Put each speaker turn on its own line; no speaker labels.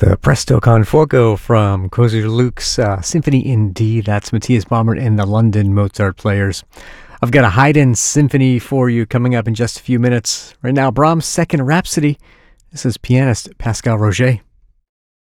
The Presto con Fuoco from Composer Luke's Symphony in D. That's Matthias Baumert and the London Mozart Players. I've got a Haydn symphony for you coming up in just a few minutes. Right now, Brahms' Second Rhapsody. This is pianist Pascal Roget.